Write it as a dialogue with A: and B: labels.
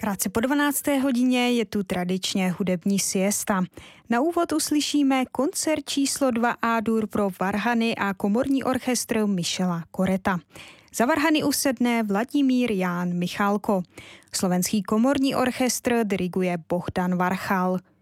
A: Krátce po 12. hodině je tu tradičně hudební siesta. Na úvod uslyšíme koncert číslo 2 A-dur pro varhany a komorní orchestr Michela Koreta. Za varhany usedne Vladimír Ján Michálko. Slovenský komorní orchestr diriguje Bohdan Varchal.